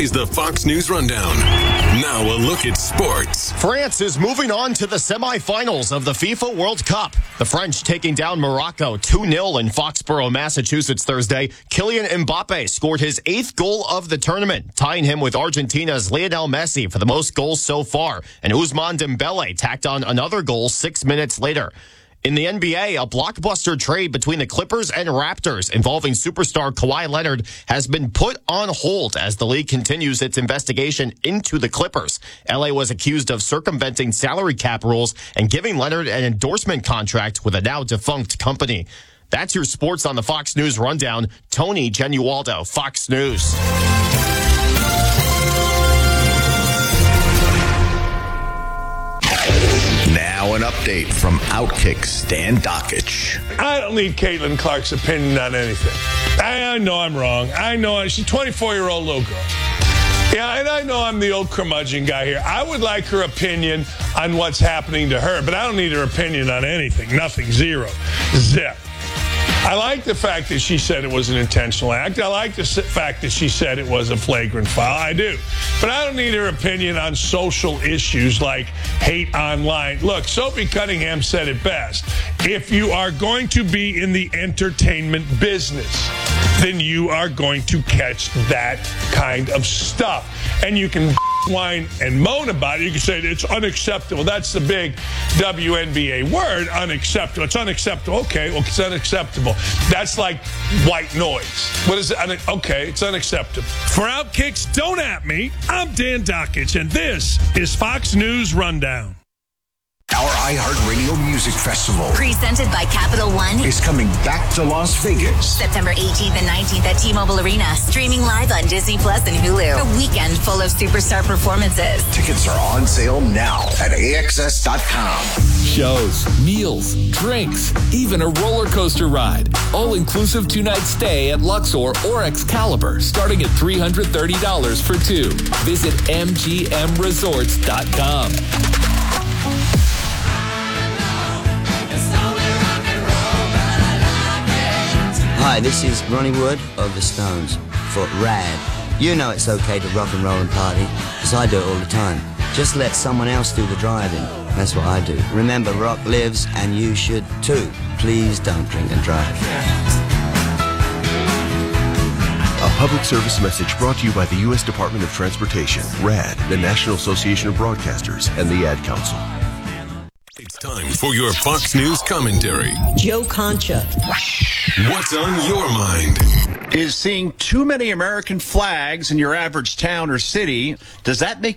is the Fox News Rundown. Now a look at sports. France is moving on to the semifinals of the FIFA World Cup. The French taking down Morocco 2-0 in Foxborough, Massachusetts Thursday. Kylian Mbappe scored his 8th goal of the tournament, tying him with Argentina's Lionel Messi for the most goals so far. And Ousmane Dembele tacked on another goal 6 minutes later. In the NBA, a blockbuster trade between the Clippers and Raptors involving superstar Kawhi Leonard has been put on hold as the league continues its investigation into the Clippers. LA was accused of circumventing salary cap rules and giving Leonard an endorsement contract with a now defunct company. That's your sports on the Fox News Rundown. Tony Genualdo, Fox News. Now an update from Outkick Stan Dockich. I don't need Caitlin Clark's opinion on anything. I know I'm wrong. I know she's a 24-year-old little girl. Yeah, and I know I'm the old curmudgeon guy here. I would like her opinion on what's happening to her, but I don't need her opinion on anything. Nothing. Zero. Zip. I like the fact that she said it was an intentional act. I like the fact that she said it was a flagrant foul. I do. But I don't need her opinion on social issues like hate online. Look, Sophie Cunningham said it best. If you are going to be in the entertainment business, then you are going to catch that kind of stuff. And you can whine and moan about it. You can say it's unacceptable. That's the big WNBA word, unacceptable. It's unacceptable. Okay, well, it's unacceptable. That's like white noise. What is it? Okay, it's unacceptable. For Outkicks, don't at me. I'm Dan Dockich, and this is Fox News Rundown. Our iHeartRadio Music Festival presented by Capital One is coming back to Las Vegas. September 18th and 19th at T-Mobile Arena. Streaming live on Disney Plus and Hulu. A weekend full of superstar performances. Tickets are on sale now at AXS.com. Shows, meals, drinks, even a roller coaster ride. All-inclusive 2-night stay at Luxor or Excalibur starting at $330 for two. Visit MGMResorts.com. Hi, this is Ronnie Wood of the Stones for Rad. You know it's okay to rock and roll and party, because I do it all the time. Just let someone else do the driving. That's what I do. Remember, rock lives, and you should too. Please don't drink and drive. A public service message brought to you by the U.S. Department of Transportation, RAD, the National Association of Broadcasters, and the Ad Council. It's time for your Fox News commentary. Joe Concha. What's on your mind? Is seeing too many American flags in your average town or city, does that make